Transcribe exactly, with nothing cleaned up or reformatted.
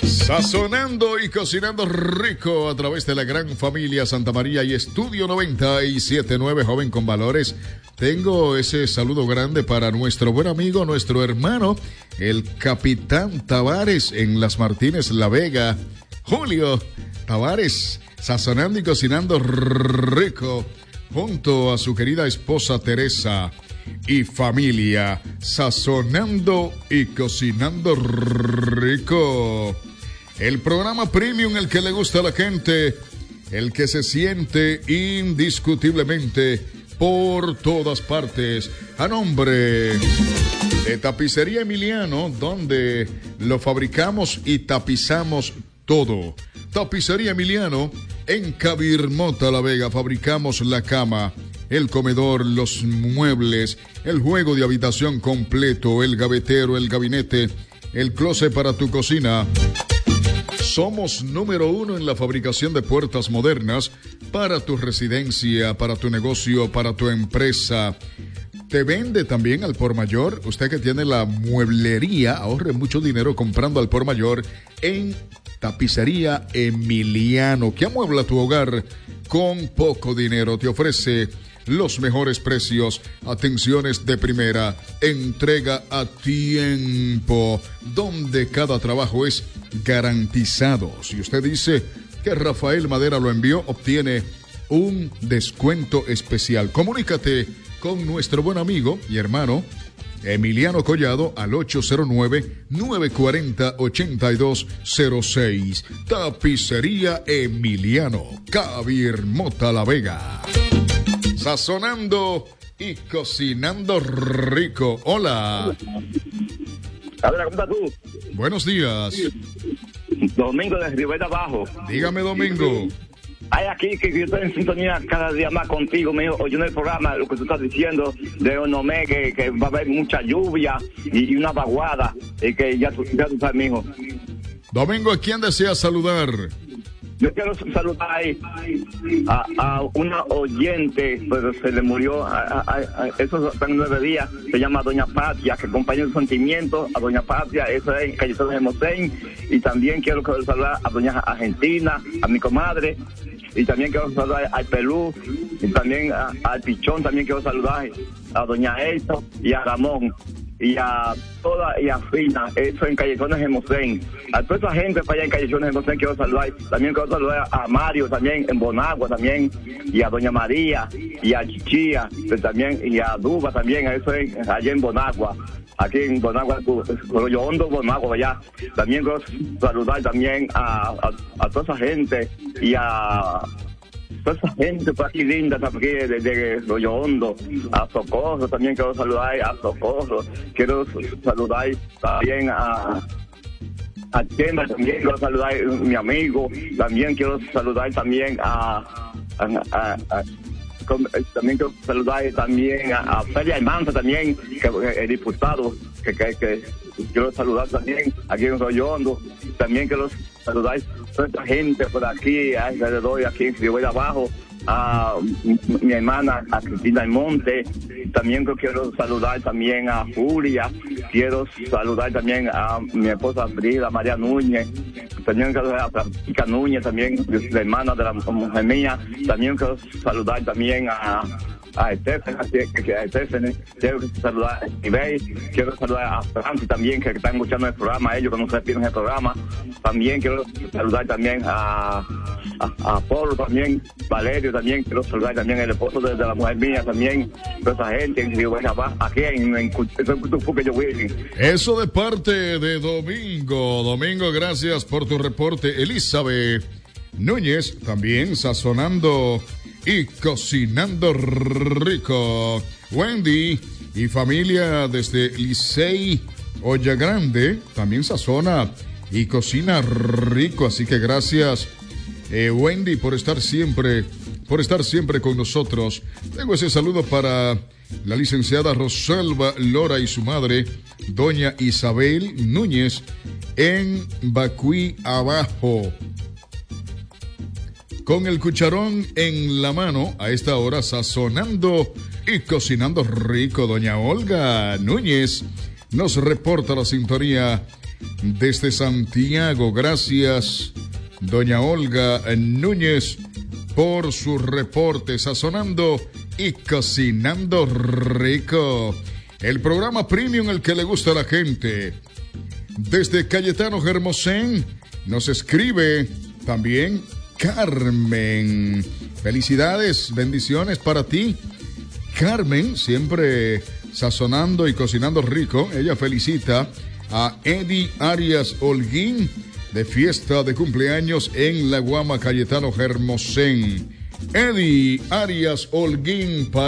Sazonando y cocinando rico a través de la gran familia Santa María y Estudio noventa y siete punto nueve, joven con valores. Tengo ese saludo grande para nuestro buen amigo, nuestro hermano, el Capitán Tavares en Las Martínez, La Vega. Julio Tavares, sazonando y cocinando rico junto a su querida esposa Teresa y familia, sazonando y cocinando rico. El programa premium, el que le gusta a la gente, el que se siente indiscutiblemente por todas partes, a nombre de Tapicería Emiliano, donde lo fabricamos y tapizamos todo. Tapicería Emiliano, en Cabirmota, La Vega, fabricamos la cama, el comedor, los muebles, el juego de habitación completo, el gavetero, el gabinete, el closet para tu cocina. Somos número uno en la fabricación de puertas modernas para tu residencia, para tu negocio, para tu empresa. ¿Te vende también al por mayor? Usted que tiene la mueblería, ahorre mucho dinero comprando al por mayor en Tapicería Emiliano, que amuebla tu hogar con poco dinero. Te ofrece los mejores precios, atenciones de primera, entrega a tiempo, donde cada trabajo es garantizado. Si usted dice que Rafael Madera lo envió, obtiene un descuento especial. Comunícate con nuestro buen amigo y hermano Emiliano Collado al ocho cero nueve, nueve cuatro cero, ocho dos cero seis. Tapicería Emiliano, Cabirmota, La Vega. Sazonando y cocinando rico. Hola. Hola, ¿cómo estás tú? Buenos días. Domingo de Rivera Abajo. Dígame, Domingo. Hay aquí que yo estoy en sintonía cada día más contigo, mijo, oyendo el programa, lo que tú estás diciendo de Onomé, que, que va a haber mucha lluvia y, y una vaguada, y que ya tú, ya tú sabes, mijo. Domingo, ¿a quién desea saludar? Yo quiero saludar a, a una oyente, pero se le murió, a, a, a, eso están nueve días, se llama Doña Patria, que acompaña el sentimiento a Doña Patria, eso es en Callezón de Mosén, y también quiero saludar a Doña Argentina, a mi comadre, y también quiero saludar al Pelú, y también a, al Pichón, también quiero saludar a Doña Elsa y a Ramón, y a toda y a Fina, eso en Callejones de Mosén. A toda esa gente para allá en Callejones de Mosén quiero saludar. También quiero saludar a Mario también en Bonagua también, y a Doña María, y a Chichía también, y a Duba también, eso es allá en Bonagua. Aquí en Bonagua, Rollo Hondo, Bonagua, allá. También quiero saludar también a, a, a toda esa gente y a toda esa gente por aquí linda también de, de Rollo Hondo, a Socorro también quiero saludar, a Socorro, quiero saludar también a a Chema, también quiero saludar a mi amigo, también quiero saludar también a, a, a, a también quiero saludar también a, a Felia Almanza también, que el diputado, que, que, que quiero saludar también aquí en Rollo Hondo, también quiero saludar a toda esta gente por aquí alrededor, aquí en Río de Abajo, a mi hermana, a Cristina Almonte, también quiero saludar también a Julia, quiero saludar también a mi esposa Frida, María Núñez, también quiero saludar a Francisca Núñez, también la hermana de la mujer mía, también quiero saludar también a a Estefan, a Estefan, quiero saludar a Ibey, quiero saludar a Francis también, que están escuchando el programa, ellos que no se pierden el programa, también quiero saludar también a, a, a Polo también, Valerio también, quiero saludar también al esposo de, de la mujer mía también, toda esa gente, en Río Buena, aquí en, en, en yo voy. Eso de parte de Domingo. Domingo, gracias por tu reporte. Elizabeth Núñez, también sazonando y cocinando rico. Wendy y familia desde Licey Olla Grande también sazona y cocina rico, así que gracias eh, Wendy por estar siempre por estar siempre con nosotros. Tengo ese saludo para la licenciada Rosalba Lora y su madre, doña Isabel Núñez, en Bacuí Abajo. Con el cucharón en la mano, a esta hora sazonando y cocinando rico. Doña Olga Núñez nos reporta la sintonía desde Santiago. Gracias, doña Olga Núñez, por su reporte. Sazonando y cocinando rico. El programa premium, el que le gusta a la gente. Desde Cayetano Hermosén nos escribe también Carmen. Felicidades, bendiciones para ti, Carmen, siempre sazonando y cocinando rico. Ella felicita a Eddie Arias Holguín de fiesta de cumpleaños en La Guama, Cayetano Hermosén. Eddie Arias Holguín para